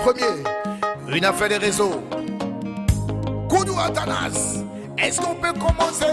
premier, une affaire des réseaux. Koudou Atanas, est-ce qu'on peut commencer?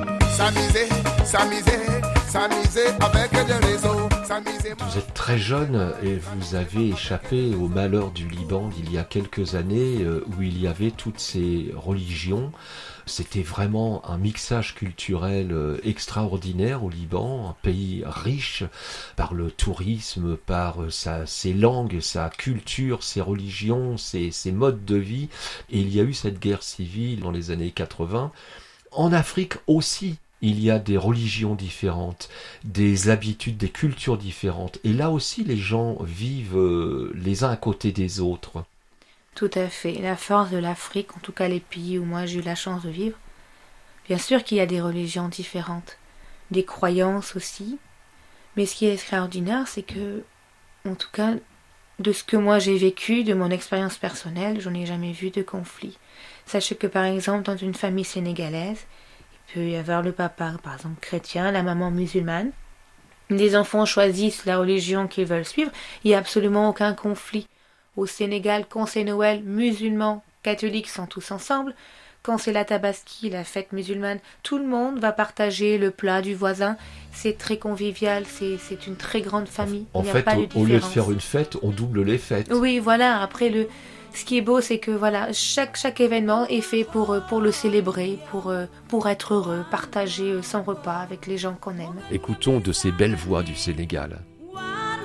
S'amuser avec des réseaux. Vous êtes très jeune et vous avez échappé au malheur du Liban d'il y a quelques années où il y avait toutes ces religions. C'était vraiment un mixage culturel extraordinaire au Liban, un pays riche par le tourisme, par ses langues, sa culture, ses religions, ses modes de vie. Et il y a eu cette guerre civile dans les années 80. En Afrique aussi, il y a des religions différentes, des habitudes, des cultures différentes. Et là aussi, les gens vivent les uns à côté des autres. Tout à fait. La force de l'Afrique, en tout cas les pays où moi j'ai eu la chance de vivre, bien sûr qu'il y a des religions différentes, des croyances aussi. Mais ce qui est extraordinaire, c'est que, en tout cas, de ce que moi j'ai vécu, de mon expérience personnelle, j'en ai jamais vu de conflit. Sachez que par exemple, dans une famille sénégalaise, il peut y avoir le papa, par exemple, chrétien, la maman musulmane. Les enfants choisissent la religion qu'ils veulent suivre, il n'y a absolument aucun conflit. Au Sénégal, quand c'est Noël, musulmans, catholiques sont tous ensemble. Quand c'est la Tabaski, la fête musulmane, tout le monde va partager le plat du voisin. C'est très convivial, c'est une très grande famille. En fait, au lieu de faire une fête, on double les fêtes. Oui, voilà. Après, ce qui est beau, c'est que voilà, chaque événement est fait pour le célébrer, pour être heureux, partager son repas avec les gens qu'on aime. Écoutons de ces belles voix du Sénégal.